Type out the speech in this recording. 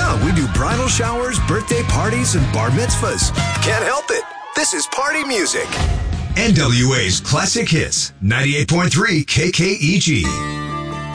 Yeah, we do bridal showers, birthday parties, and bar mitzvahs. Can't help it. This is party music. NWA's Classic Hits, 98.3 KKEG.